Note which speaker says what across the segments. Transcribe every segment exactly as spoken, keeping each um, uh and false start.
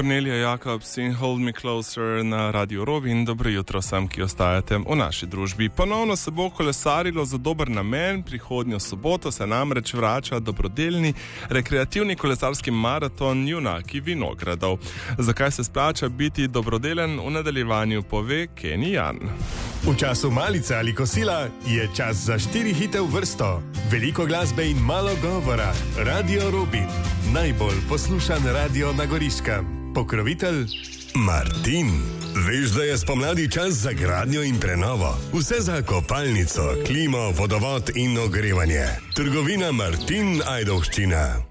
Speaker 1: Kornelija Jakobs in Hold Me Closer na Radio Robin. Dobro jutro vsem, ki ostajate v naši družbi. Ponovno se bo kolesarilo za dober namen. Prihodnjo soboto se namreč vrača dobrodelni rekreativni kolesarski maraton Junaki vinogradov. Zakaj se splača biti dobrodelen, v nadaljevanju pove Kenny Jan.
Speaker 2: V času malice ali kosila je čas za štiri hite v vrsto. Veliko glasbe in malo govora. Radio Robin. Najbolj poslušan radio na Goriškem. Pokrovitelj Martin. Veš, da je spomladi čas za gradnjo in prenovo. Vse za kopalnico, klimo, vodovod in ogrevanje. Trgovina Martin Ajdovščina.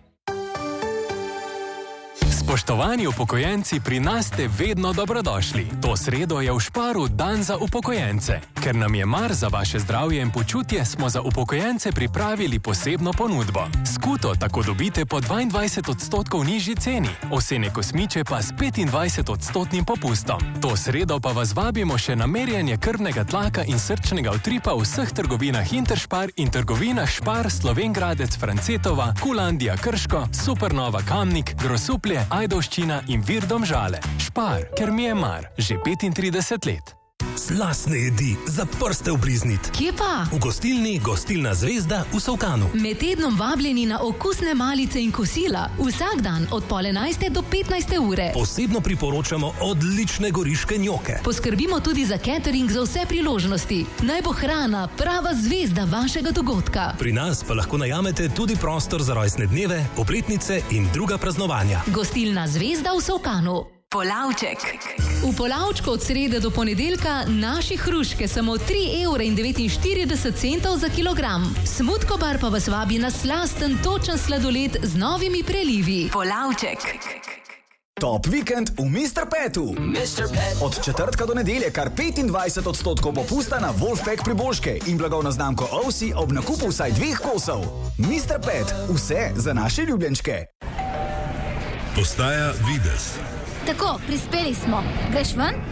Speaker 3: Spoštovani upokojenci, pri nas ste vedno dobrodošli. To sredo je v Šparu dan za upokojence. Ker nam je mar za vaše zdravje in počutje, smo za upokojence pripravili posebno ponudbo. Skuto tako dobite po dvaindvajset odstotkov nižji ceni, ovsene kosmiče pa s petindvajset odstotnim popustom. To sredo pa vas vabimo še na merjenje krvnega tlaka in srčnega utripa v vseh trgovinah Interšpar in trgovinah Špar, Slovengradec, Francetova, Kulandija Krško, Supernova Kamnik, Grosuplje, Ajdovščina in Vir Domžale. Špar, ker mi je mar, že petintrideset let.
Speaker 4: Slastne jedi, za prste obliznit.
Speaker 5: Kje pa?
Speaker 4: V gostilni Gostilna Zvezda v Solkanu.
Speaker 5: Med tednom vabljeni na okusne malice in kosila. Vsak dan od pol enajste do petnajste ure.
Speaker 4: Posebno priporočamo odlične goriške njoke.
Speaker 5: Poskrbimo tudi za catering za vse priložnosti. Naj bo hrana prava zvezda vašega dogodka.
Speaker 4: Pri nas pa lahko najamete tudi prostor za rojstne dneve, obletnice in druga praznovanja.
Speaker 5: Gostilna Zvezda v Solkanu. Polavček. V Polavčku od srede do ponedeljka naši hruške samo tri evre in devetinštirideset centov za kilogram. Smutkobar pa vas vabi na slasten, točen sladoled z novimi prelivi. Polavček.
Speaker 6: Top vikend v mister Petu. mister Pet. Od četrtka do nedelje kar petindvajset odstotkov popusta na Wolfpack priboljške in blagovno znamko O S I ob nakupu vsaj dveh kosov. mister Pet. Vse za naše ljubljenčke.
Speaker 2: Postaja Videz.
Speaker 7: Tako, prispeli smo. Greš ven?